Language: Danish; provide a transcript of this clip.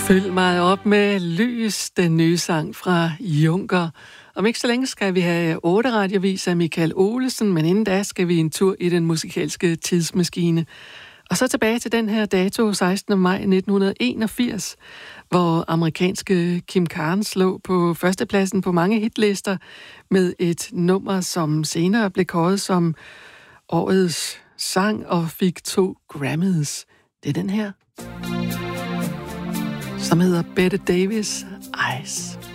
Fyld mig op med lys, den nye sang fra Juncker. Om ikke så længe skal vi have 8 radiovis af Michael Olesen, men inden da skal vi en tur i den musikalske tidsmaskine. Og så tilbage til den her dato, 16. maj 1981, hvor amerikanske Kim Carnes lå på førstepladsen på mange hitlister med et nummer, som senere blev kåret som årets sang og fik 2 Grammys. Det er den her, som hedder Bette Davis Eyes.